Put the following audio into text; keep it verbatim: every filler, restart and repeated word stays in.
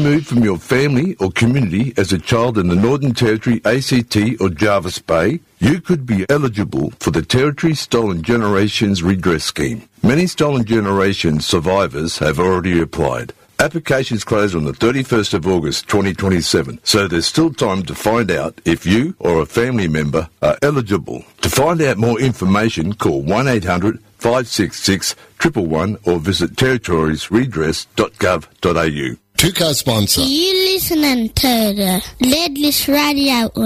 removed from your family or community as a child in the Northern Territory, A C T or Jervis Bay, you could be eligible for the Territory Stolen Generations Redress Scheme. Many Stolen Generations survivors have already applied. Applications close on the thirty-first of August twenty twenty-seven, so there's still time to find out if you or a family member are eligible. To find out more information, call one eight hundred five six six one one one or visit territories redress dot gov dot a u. Two-car sponsor. You listening to the Leadless Radio